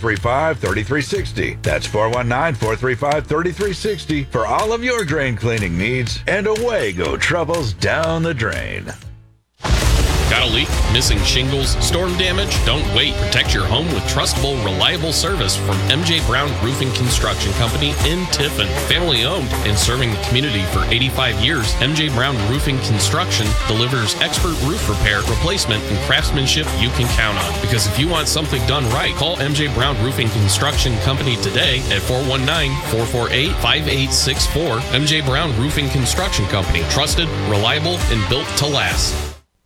419-435-3360. That's 419-435-3360 for all of your drain cleaning needs, and away go troubles down the drain. Got a leak? Missing shingles? Storm damage? Don't wait. Protect your home with trustable, reliable service from MJ Brown Roofing Construction Company in Tiffin. Family owned and serving the community for 85 years, MJ Brown Roofing Construction delivers expert roof repair, replacement, and craftsmanship you can count on. Because if you want something done right, call MJ Brown Roofing Construction Company today at 419-448-5864. MJ Brown Roofing Construction Company. Trusted, reliable, and built to last.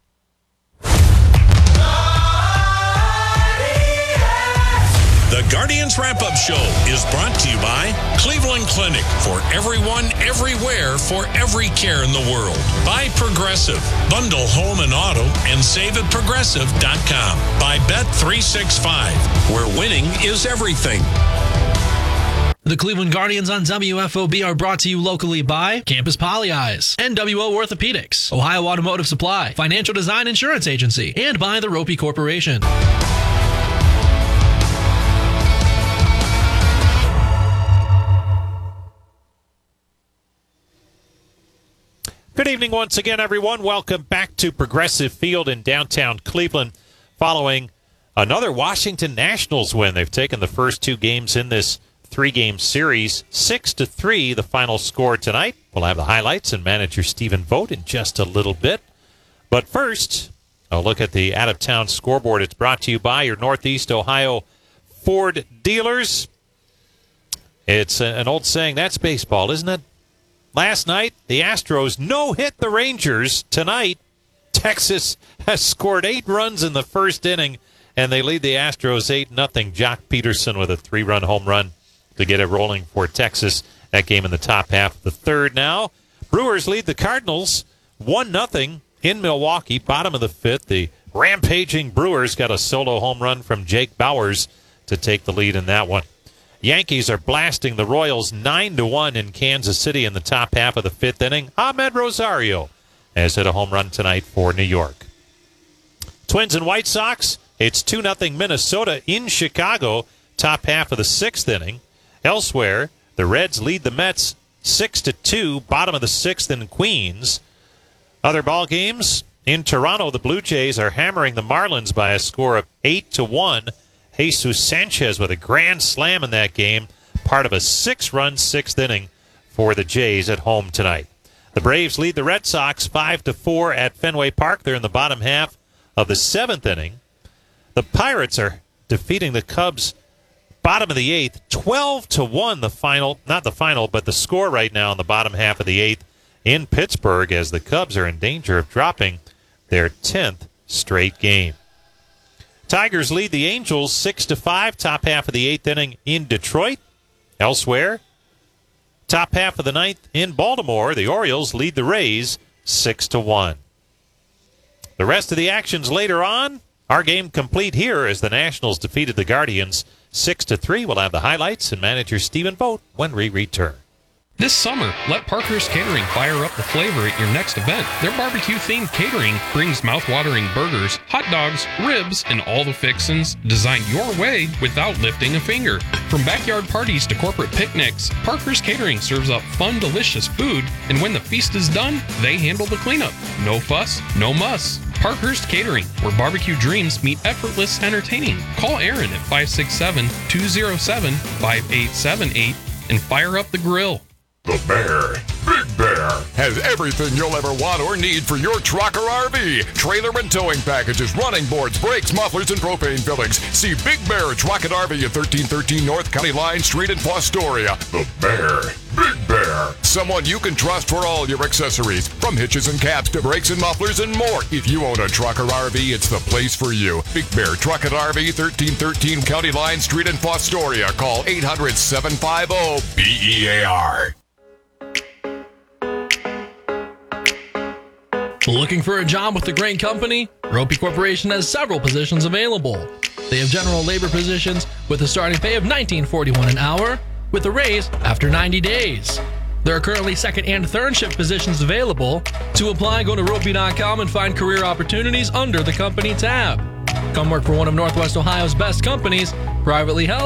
The Guardians Wrap-Up Show is brought to you by Cleveland Clinic, for everyone, everywhere, for every care in the world. By Progressive. Bundle home and auto and save at progressive.com. By Bet365, where winning is everything. The Cleveland Guardians on WFOB are brought to you locally by Campus Poly Eyes, NWO Orthopedics, Ohio Automotive Supply, Financial Design Insurance Agency, and by the Ropey Corporation. Good evening once again, everyone. Welcome back to Progressive Field in downtown Cleveland following another Washington Nationals win. They've taken the first two games in this three-game series, 6-3, the final score tonight. We'll have the highlights and manager Stephen Vogt in just a little bit. But first, a look at the out-of-town scoreboard. It's brought to you by your Northeast Ohio Ford dealers. It's an old saying, that's baseball, isn't it? Last night, the Astros no-hit the Rangers. Tonight, Texas has scored 8 runs in the first inning, and they lead the Astros 8-0. Jock Peterson with a 3-run home run to get it rolling for Texas. That game in the top half of the third now. Brewers lead the Cardinals 1-0 in Milwaukee, bottom of the fifth. The rampaging Brewers got a solo home run from Jake Bauers to take the lead in that one. Yankees are blasting the Royals 9-1 in Kansas City in the top half of the fifth inning. Ahmed Rosario has hit a home run tonight for New York. Twins and White Sox, it's 2-0 Minnesota in Chicago, top half of the sixth inning. Elsewhere, the Reds lead the Mets 6-2, bottom of the sixth in Queens. Other ball games, in Toronto, the Blue Jays are hammering the Marlins by a score of 8-1. Jesus Sanchez with a grand slam in that game, part of a 6-run sixth inning for the Jays at home tonight. The Braves lead the Red Sox 5-4 at Fenway Park. They're in the bottom half of the seventh inning. The Pirates are defeating the Cubs bottom of the eighth, 12-1 the final, not the final, but the score right now in the bottom half of the eighth in Pittsburgh, as the Cubs are in danger of dropping their 10th straight game. Tigers lead the Angels 6-5, top half of the eighth inning in Detroit. Elsewhere, top half of the ninth in Baltimore, the Orioles lead the Rays 6-1. The rest of the actions later on. Our game complete here as the Nationals defeated the Guardians 6-3. We'll have the highlights and manager Stephen Vogt when we return. This summer, let Parker's Catering fire up the flavor at your next event. Their barbecue-themed catering brings mouth-watering burgers, hot dogs, ribs, and all the fixins designed your way without lifting a finger. From backyard parties to corporate picnics, Parker's Catering serves up fun, delicious food, and when the feast is done, they handle the cleanup. No fuss, no muss. Parker's Catering, where barbecue dreams meet effortless entertaining. Call Aaron at 567-207-5878 and fire up the grill. The Bear, Big Bear, has everything you'll ever want or need for your truck or RV. Trailer and towing packages, running boards, brakes, mufflers, and propane fillings. See Big Bear Truck and RV at 1313 North County Line Street in Fostoria. The Bear, Big Bear, someone you can trust for all your accessories, from hitches and caps to brakes and mufflers and more. If you own a truck or RV, it's the place for you. Big Bear Truck and RV, 1313 County Line Street in Fostoria. Call 800-750-BEAR. Looking for a job with the Grain Company? Ropey Corporation has several positions available. They have general labor positions with a starting pay of $19.41 an hour, with a raise after 90 days. There are currently second and third shift positions available. To apply, go to ropey.com and find career opportunities under the company tab. Come work for one of Northwest Ohio's best companies, privately held